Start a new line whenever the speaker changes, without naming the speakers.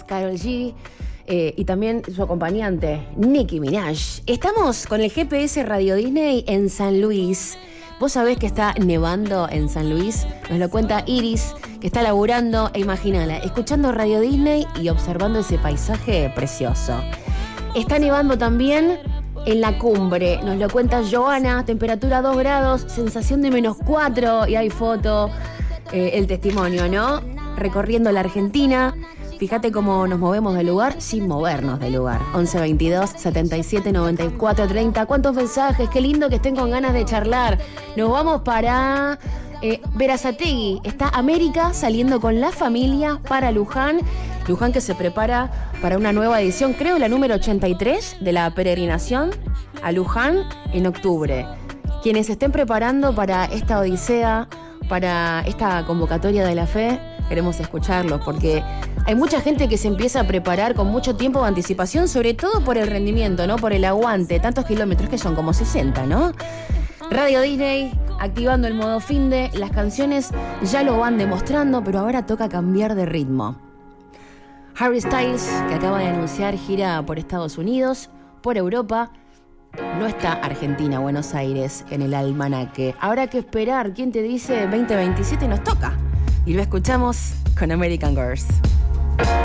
Karol G y también su acompañante, Nicki Minaj. Estamos con el GPS Radio Disney en San Luis. ¿Vos sabés que está nevando en San Luis? Nos lo cuenta Iris, que está laburando, e imagínala, escuchando Radio Disney y observando ese paisaje precioso. Está nevando también en la cumbre, nos lo cuenta Joana, temperatura 2 grados, sensación de -4 y hay foto, el testimonio, ¿no? Recorriendo la Argentina. Fíjate cómo nos movemos del lugar sin movernos del lugar. 11 22 77 94 30. ¿Cuántos mensajes? Qué lindo que estén con ganas de charlar. Nos vamos para Berazategui. Está América saliendo con la familia para Luján. Luján que se prepara para una nueva edición, creo la número 83 de la peregrinación a Luján en octubre. Quienes estén preparando para esta odisea, para esta convocatoria de la fe, queremos escucharlos porque hay mucha gente que se empieza a preparar con mucho tiempo de anticipación, sobre todo por el rendimiento, ¿no? Por el aguante, tantos kilómetros que son como 60, ¿no? Radio Disney, activando el modo finde, las canciones ya lo van demostrando, pero ahora toca cambiar de ritmo. Harry Styles, que acaba de anunciar gira por Estados Unidos, por Europa. No está Argentina, Buenos Aires en el almanaque. Habrá que esperar. ¿Quién te dice 2027 nos toca? Y lo escuchamos con American Girls.